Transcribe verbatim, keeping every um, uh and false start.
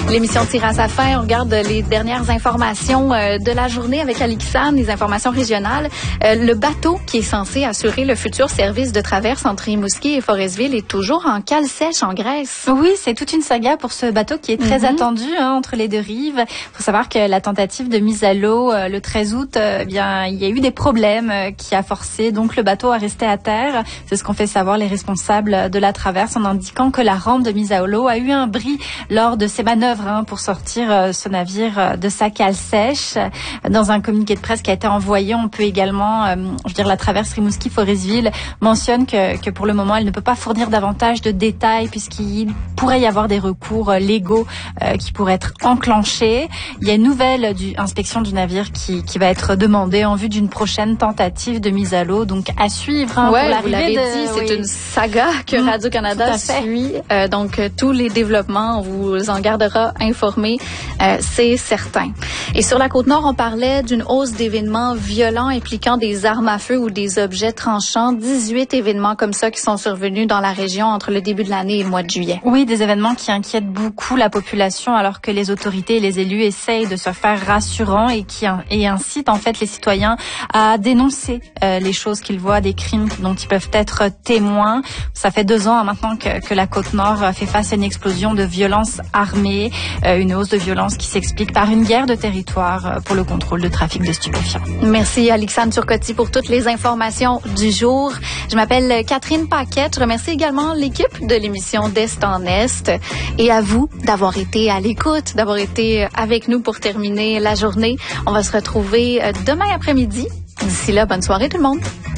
L'émission tire à sa fin. On regarde les dernières informations euh, de la journée avec Alixane, les informations régionales. Euh, le bateau qui est censé assurer le futur service de traverse entre Rimouski et Forestville est toujours en cale sèche en Grèce. Oui, c'est toute une saga pour ce bateau qui est très mm-hmm. attendu hein, entre les deux rives. Il faut savoir que la tentative de mise à l'eau euh, le treize août, euh, bien, il y a eu des problèmes euh, qui a forcé donc le bateau à rester à terre. C'est ce qu'ont fait savoir les responsables de la traverse en indiquant que la rampe de mise à l'eau a eu un bris lors de ses manœuvres hein, pour sortir euh, ce navire euh, de sa cale sèche. Dans un communiqué de presse qui a été envoyé, on peut également, euh, je veux dire, la traverse Rimouski-Forestville mentionne que, que pour le moment, elle ne peut pas fournir davantage de détails puisqu'il pourrait y avoir des recours légaux euh, qui pourraient être enclenchés. Il y a une nouvelle du, inspection du navire qui, qui va être demandée en vue d'une prochaine tentative de mise à l'eau. Donc à suivre hein, ouais, pour l'arrivée vous l'avez de... dit, c'est oui. une saga que mmh, Radio-Canada suit. Euh, donc euh, tous les développements, on vous en gardera informés, euh, c'est certain. Et sur la Côte-Nord, on parlait d'une hausse d'événements violents impliquant des armes à feu ou des objets tranchants. dix-huit événements comme ça qui sont survenus dans la région entre le début de l'année et le mois de juillet. Oui, des événements qui inquiètent beaucoup la population alors que les autorités et les élus essayent de se faire rassurants et qui et incitent en fait les citoyens à dénoncer euh, les choses qu'ils voient, des crimes dont ils peuvent être témoins. Ça fait deux ans hein, maintenant que, que la Côte-Nord fait face à une explosion de violences armées, euh, une hausse de violence qui s'explique par une guerre de territoire pour le contrôle de trafic de stupéfiants. Merci Alixane Turcotte pour toutes les informations du jour. Je m'appelle Catherine Paquette. Je remercie également l'équipe de l'émission d'Est en Est et à vous d'avoir été à l'écoute, d'avoir été avec nous pour terminer la journée. On va se retrouver demain après-midi. D'ici là, bonne soirée tout le monde.